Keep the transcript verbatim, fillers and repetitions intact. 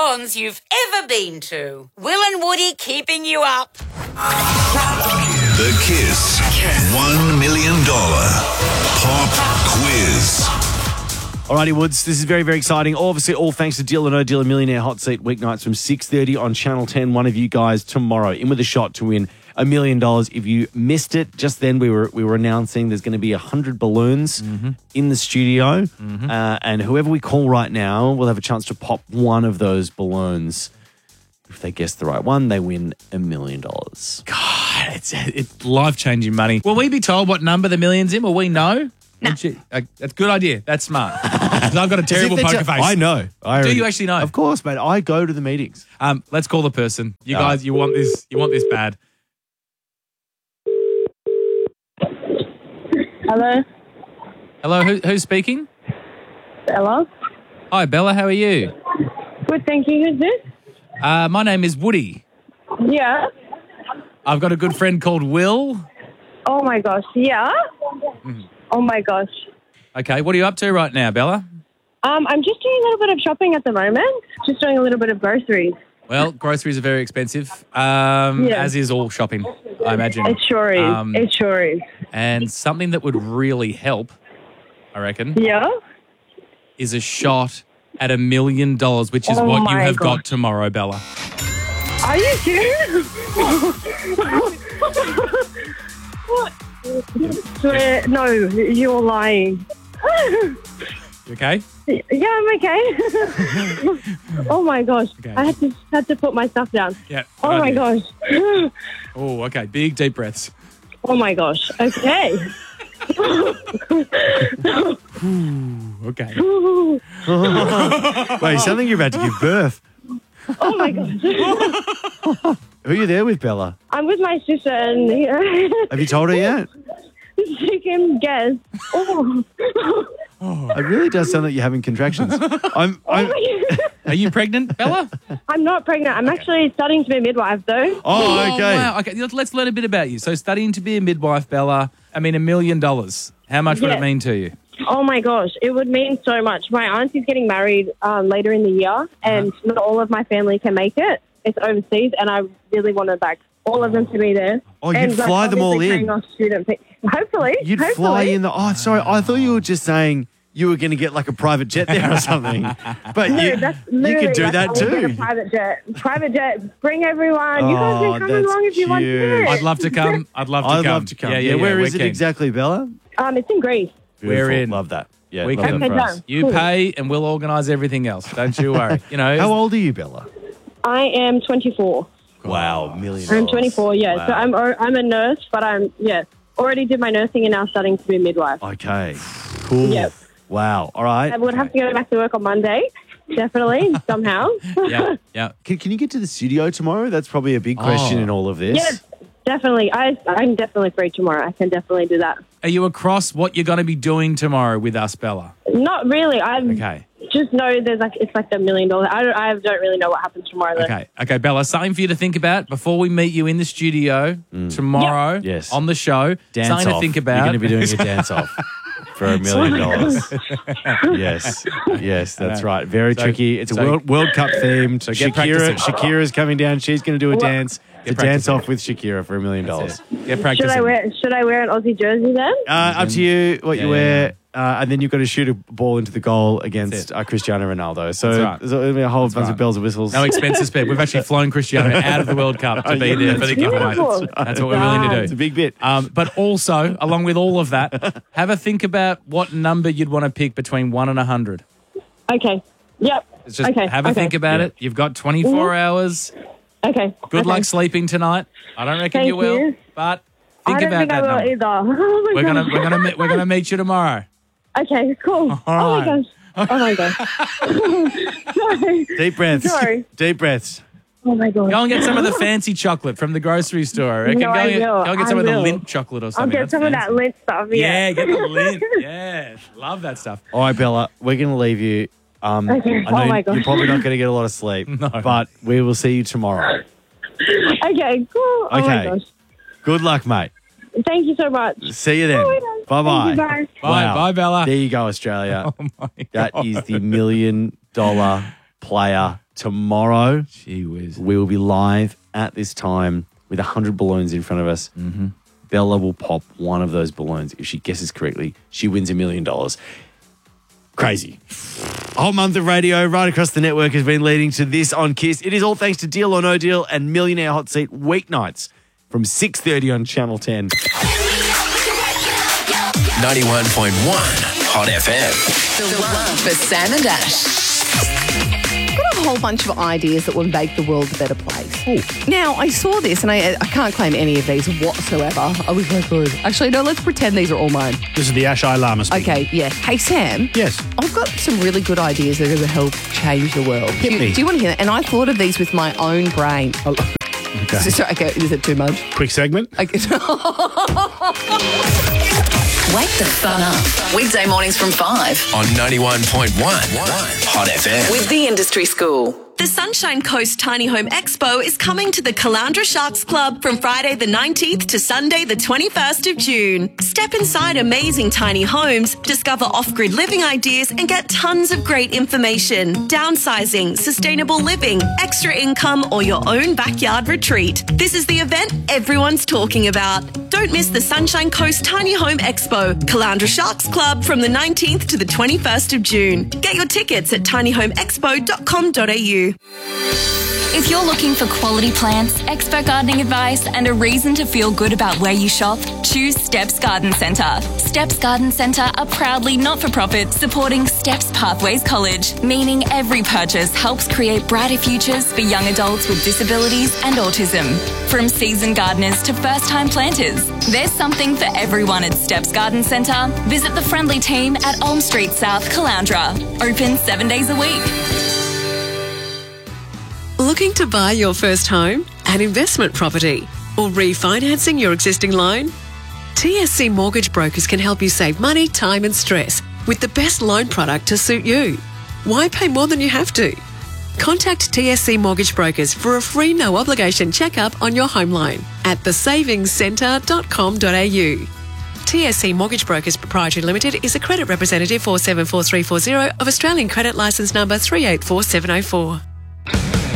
cons you've ever been to. Will and Woody keeping you up. The Kiss one million dollars Pop Quiz. Alrighty, Woods, this is very, very exciting. Obviously, all thanks to Deal or No Deal, a Millionaire Hot Seat weeknights from six thirty on Channel ten. One of you guys tomorrow in with a shot to win a million dollars. If you missed it, just then we were we were announcing there's going to be one hundred balloons mm-hmm. in the studio. Mm-hmm. Uh, and whoever we call right now will have a chance to pop one of those balloons. If they guess the right one, they win a million dollars. God, it's, it's life-changing money. Will we be told what number the million's in? Will we know? No. You, uh, that's a good idea. That's smart. Because I've got a terrible poker face. I know. I Do already, you actually know? Of course, mate. I go to the meetings. Um, let's call the person. You Oh. guys, you want this? You want this bad? Hello, Hello, who, who's speaking? Bella. Hi, Bella. How are you? Good, thank you. Who's this? Uh, my name is Woody. Yeah. I've got a good friend called Will. Oh my gosh. Yeah. Mm-hmm. Oh my gosh. Okay, what are you up to right now, Bella? Um, I'm just doing a little bit of shopping at the moment. Just doing a little bit of groceries. Well, groceries are very expensive, um, Yeah. as is all shopping, I imagine. It sure is. Um, it sure is. And something that would really help, I reckon, Yeah. is a shot at a million dollars, which is Oh what you my have God. got tomorrow, Bella. Are you serious? What? Swear, no, you're lying. You okay? Yeah, I'm okay. Oh my gosh. Okay. I had to had to put my stuff down. Yeah. Oh good my idea. gosh. Oh, okay. Big deep breaths. Oh my gosh. Okay. Okay. Wait, something you're about to give birth. Oh my gosh. Who are you there with, Bella? I'm with my sister and Have you told her yet? she can guess. Oh. It really does sound like you're having contractions. I'm, I'm, Are you pregnant, Bella? I'm not pregnant. I'm actually studying to be a midwife though. oh, okay. wow. Okay, let's learn a bit about you. So studying to be a midwife, Bella, I mean, a million dollars. How much would Yeah. it mean to you? Oh my gosh, it would mean so much. My auntie's getting married um, later in the year, and Uh-huh. not all of my family can make it. It's overseas, and I really want to like all of them to be there. Oh, you'd and, like, fly them all obviously in. paying off student fee- Hopefully, You'd hopefully. fly in the... Oh, sorry. I thought you were just saying you were going to get like a private jet there or something. But No, you, that's you literally could do like, that I would get too. a private jet. Private jet. Bring everyone. You guys Oh, can come that's along if you want cute. to. I'd love to come. I'd love to I'd come. love to come. Yeah, Yeah, yeah, yeah. Where we're is it keen. exactly, Bella? Um, it's in Greece. We're Beautiful. in. Love that. Yeah, We love can- that for Okay, us. done. You Cool. pay and we'll organise everything else. Don't you worry. You know, How old are you, Bella? I am twenty-four. Wow, million I'm dollars. twenty-four. Yeah. Wow. So I'm I'm a nurse, but I'm yeah already did my nursing and now studying to be a midwife. Okay, cool. Yep. Wow, all right. I would have to go back to work on Monday, definitely somehow. yeah, yeah. Can, can you get to the studio tomorrow? That's probably a big question Oh. in all of this. Yeah, definitely. I I'm definitely free tomorrow. I can definitely do that. Are you across what you're going to be doing tomorrow with us, Bella? Not really. I Okay. just know there's like it's like a million dollars. I don't I don't really know what happens tomorrow. Though. Okay, okay, Bella, something for you to think about before we meet you in the studio tomorrow Yes. on the show. Dance something off. to think about. You're going to be doing a dance off for a million dollars. Yes, yes, that's know. right. Very So- tricky. It's a so- World, World Cup themed. So get Shakira, practicing. Shakira's coming down. She's going to do a Well, dance. It's a get dance practicing. off with Shakira for a million dollars. Get Should practicing. I wear Should I wear an Aussie jersey then? Uh, up to you what Yeah, you yeah, wear. Uh, and then you've got to shoot a ball into the goal against it. uh, Cristiano Ronaldo. So That's right. there's a, a whole bunch right. of bells and whistles. No expenses spared. We've actually flown Cristiano out of the World Cup to be there for the giveaway. Beautiful. That's what we're willing to do. It's a big bit. Um, but also, along with all of that, have a think about what number you'd want to pick between one and a hundred. Okay. Yep. It's just okay. have a okay. think about Yeah. it. You've got twenty-four hours. Okay. Good okay. luck sleeping tonight. I don't reckon Thank you will, you. but think I don't about think that I will number. either. Oh my We're gosh. gonna we're gonna meet, we're gonna meet you tomorrow. Okay. Cool. All Oh right. my gosh. Oh my gosh. Sorry. Deep breaths. Sorry. Deep breaths. Oh my gosh. Go and get some of the fancy chocolate from the grocery store. I reckon. No, go, I and get, will. go and get I some of the will. lint chocolate or I'll something. get That's some of fancy. that lint stuff. Yeah, Yeah. get the lint. Yeah, love that stuff. All right, Bella, we're going to leave you. Um, Okay. I know Oh my gosh. you're probably not going to get a lot of sleep, No. but we will see you tomorrow. Okay. Cool. Oh my Okay. gosh. Good luck, mate. Thank you so much. See you then. Oh my gosh. Bye-bye. Thank you, bye. Bye, bye, Bella. There you go, Australia. Oh my That God. is the million dollar player tomorrow. Gee whiz. We will be live at this time with one hundred balloons in front of us. Mm-hmm. Bella will pop one of those balloons. If she guesses correctly, she wins a million dollars. Crazy. A whole month of radio right across the network has been leading to this on Kiss. It is all thanks to Deal or No Deal and Millionaire Hot Seat weeknights from six thirty on Channel ten. ninety-one point one Hot F M. The one for Sam and Ash. Got a whole bunch of ideas that will make the world a better place. Ooh. Now, I saw this, and I, I can't claim any of these whatsoever. I wish I could. Actually, no, let's pretend these are all mine. This is the Ash I Lama speaking. Okay, yeah. Hey, Sam. Yes. I've got some really good ideas that are going to help change the world. Hit do, me. Do you want to hear that? And I thought of these with my own brain. Oh, okay. So, okay, is it too much? Quick segment. Okay. Wake the fun up. Weekday mornings from five. On ninety-one point one Hot F M. With the Industry School. The Sunshine Coast Tiny Home Expo is coming to the Caloundra Sharks Club from Friday the nineteenth to Sunday the twenty-first of June. Step inside amazing tiny homes, discover off-grid living ideas and get tons of great information. Downsizing, sustainable living, extra income or your own backyard retreat. This is the event everyone's talking about. Don't miss the Sunshine Coast Tiny Home Expo, Caloundra Sharks Club from the nineteenth to the twenty-first of June. Get your tickets at tiny home expo dot com dot a u. If you're looking for quality plants, expert gardening advice, and a reason to feel good about where you shop, choose Steps Garden Centre. Steps Garden Centre are proudly not-for-profit, supporting Steps Pathways College, meaning every purchase helps create brighter futures for young adults with disabilities and autism. From seasoned gardeners to first-time planters, there's something for everyone at Steps Garden Centre. Visit the friendly team at Olm Street South, Caloundra. Open seven days a week. Looking to buy your first home, an investment property, or refinancing your existing loan? T S C Mortgage Brokers can help you save money, time and stress with the best loan product to suit you. Why pay more than you have to? Contact T S C Mortgage Brokers for a free no-obligation checkup on your home loan at the savings centre dot com dot a u. T S C Mortgage Brokers Proprietary Limited is a credit representative four seven four three four zero of Australian Credit Licence Number three eight four seven zero four.